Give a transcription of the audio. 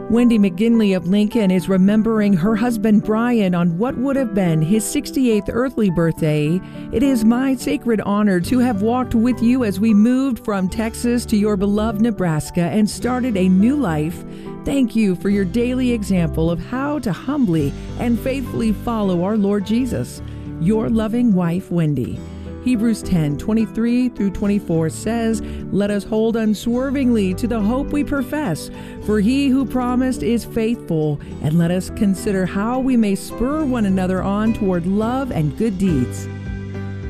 Wendy McGinley of Lincoln is remembering her husband Brian on what would have been his 68th earthly birthday. It is my sacred honor to have walked with you as we moved from Texas to your beloved Nebraska and started a new life. Thank you for your daily example of how to humbly and faithfully follow our Lord Jesus. Your loving wife, Wendy. Hebrews 10:23-24 says, "Let us hold unswervingly to the hope we profess, for he who promised is faithful, and let us consider how we may spur one another on toward love and good deeds."